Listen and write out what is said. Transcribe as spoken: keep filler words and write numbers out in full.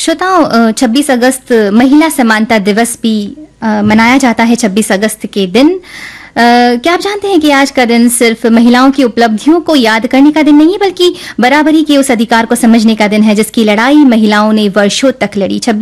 श्रोताओं, छब्बीस अगस्त महिला समानता दिवस भी अ, मनाया जाता है। छब्बीस अगस्त के दिन अ, क्या आप जानते हैं कि आज का दिन सिर्फ महिलाओं की उपलब्धियों को याद करने का दिन नहीं है, बल्कि बराबरी के उस अधिकार को समझने का दिन है जिसकी लड़ाई महिलाओं ने वर्षों तक लड़ी।